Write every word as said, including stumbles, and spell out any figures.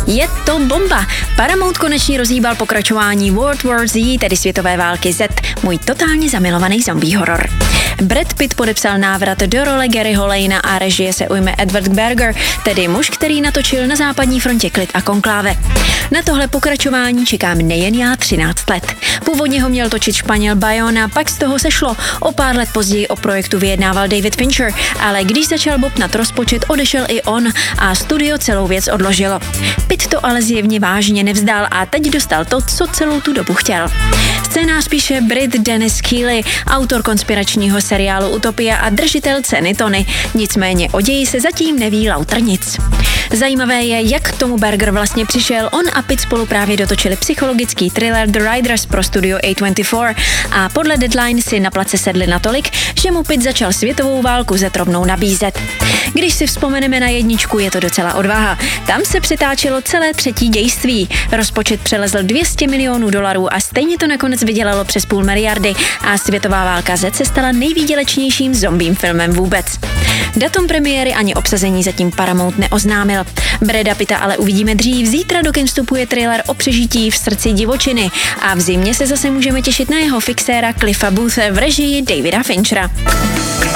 Je to bomba. Paramount konečně rozhýbal pokračování World War Z, tedy světové války Z, můj totálně zamilovaný zombie horor. Brad Pitt podepsal návrat do role Garyho Lanea a režie se ujme Edward Berger, tedy muž, který natočil Na západní frontě Klid a Konkláve. Na tohle pokračování čekám nejen já třináct let. Původně ho měl točit Španěl Bayona, pak z toho sešlo. O pár let později o projektu vyjednával David Fincher, ale když začal bobtnat rozpočet, odešel i on a studio celou věc odložilo. Pitt to ale zjevně vážně nevzdal a teď dostal to, co celou tu dobu chtěl. Scénář píše Brit Dennis Keeley, autor konspiračního seriálu Utopia a držitel ceny Tony. Nicméně o ději se zatím neví lauter nic. Zajímavé je, jak k tomu Berger vlastně přišel. On a Pitt spolu právě dotočili psychologický thriller The Riders pro studio A dvacet čtyři a podle Deadline si na place sedli natolik, že mu Pitt začal světovou válku ze rovnou nabízet. Když si vzpomeneme na jedničku, je to docela odvaha. Tam se přetáčelo celé třetí dějství. Rozpočet přelezl dvě stě milionů dolarů a stejně to nakonec vydělalo přes půl miliardy a světová válka Z se stala nejvýdělečnějším zombím filmem vůbec. Datum premiéry ani obsazení zatím Paramount neoznámil. Brada Pitta ale uvidíme dřív. Zítra do kin vstupuje thriller o přežití v srdci divočiny a v zimě se zase můžeme těšit na jeho fixéra Cliffa Booth v režii Davida Finchera.